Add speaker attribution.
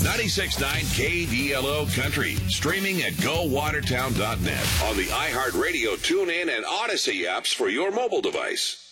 Speaker 1: 96.9 KDLO Country. Streaming at GoWatertown.net on the iHeartRadio TuneIn and Odyssey apps for your mobile device.